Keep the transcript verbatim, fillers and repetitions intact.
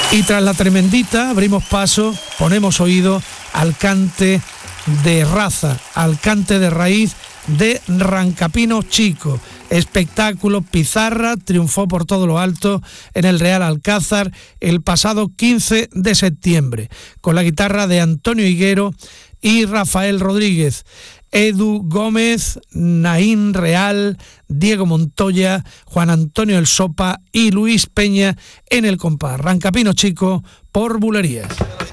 Y tras la tremendita abrimos paso, ponemos oído al cante de raza, al cante de raíz de Rancapino Chico. Espectáculo Pizarra triunfó por todo lo alto en el Real Alcázar el pasado quince de septiembre, con la guitarra de Antonio Higuero y Rafael Rodríguez, Edu Gómez, Naín Real, Diego Montoya, Juan Antonio El Sopa y Luis Peña en el compás. Rancapino Chico por Bulerías.